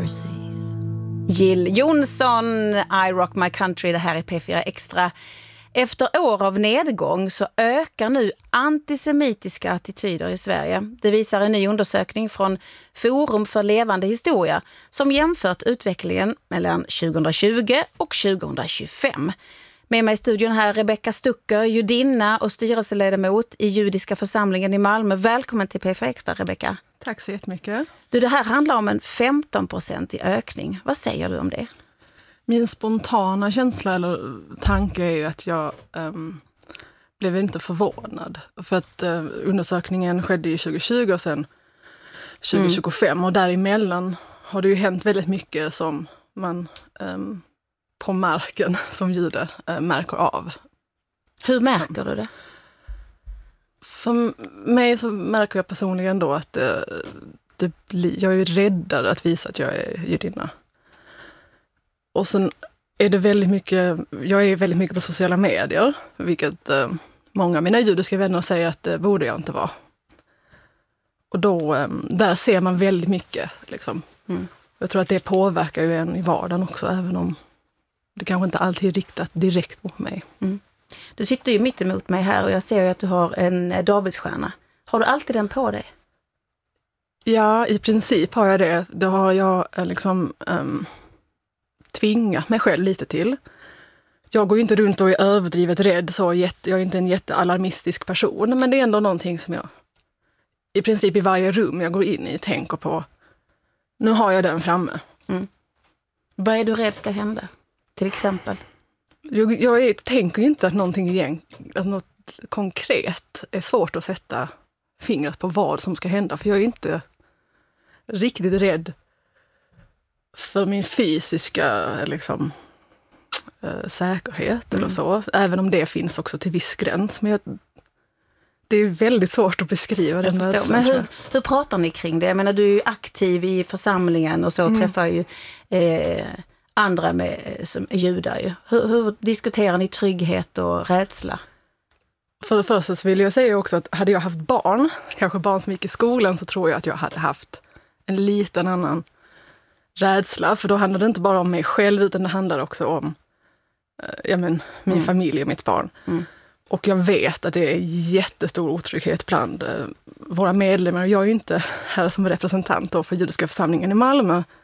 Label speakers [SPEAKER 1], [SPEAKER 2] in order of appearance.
[SPEAKER 1] overseas. Jill Johnson, I Rock My Country, det här är P4 Extra. Efter år av nedgång så ökar nu antisemitiska attityder i Sverige. Det visar en ny undersökning från Forum för levande historia som jämfört utvecklingen mellan 2020 och 2025. Med mig i studion här Rebecka Stucker, judinna och styrelseledamot i judiska församlingen i Malmö. Välkommen till P4 Extra, Rebecka.
[SPEAKER 2] Tack så jättemycket.
[SPEAKER 1] Du, det här handlar om en 15% i ökning. Vad säger du om det?
[SPEAKER 2] Min spontana känsla eller tanke är ju att jag blev inte förvånad. För att undersökningen skedde ju 2020 och sen 2025. Och däremellan har det ju hänt väldigt mycket som man på marken som jude märker av.
[SPEAKER 1] Hur märker du det?
[SPEAKER 2] För mig så märker jag personligen då att jag är räddare att visa att jag är judinna. Och sen är det jag är väldigt mycket på sociala medier, vilket många av mina judiska vänner säger att det borde jag inte vara. Och då, där ser man väldigt mycket. Liksom. Jag tror att det påverkar ju en i vardagen också, även om det kanske inte alltid är riktat direkt mot mig.
[SPEAKER 1] Du sitter ju mitt emot mig här och jag ser ju att du har en Davidsstjärna. Har du alltid den på dig?
[SPEAKER 2] Ja, i princip har jag det. Det har jag tvingat mig själv lite till. Jag går ju inte runt och är överdrivet rädd, så jag är inte en jättealarmistisk person, men det är ändå någonting som jag i princip i varje rum jag går in i tänker på. Nu har jag den framme.
[SPEAKER 1] Vad är du rädd ska hända? Till exempel?
[SPEAKER 2] Jag tänker ju inte att att något konkret är svårt att sätta fingret på vad som ska hända, för jag är inte riktigt rädd för min fysiska säkerhet eller så. Även om det finns också till viss gräns. Men det är väldigt svårt att beskriva den rädslan.
[SPEAKER 1] Men hur pratar ni kring det? Jag menar, du är ju aktiv i församlingen och så träffar ju andra som är judar. Ju. Hur diskuterar ni trygghet och rädsla?
[SPEAKER 2] För det första så vill jag säga också att hade jag haft barn, kanske barn som gick i skolan, så tror jag att jag hade haft en liten annan rädsla. För då handlar det inte bara om mig själv, utan det handlar också om min familj och mitt barn. Och jag vet att det är jättestor otrygghet bland våra medlemmar. Jag är ju inte här som representant för judiska församlingen i Malmö.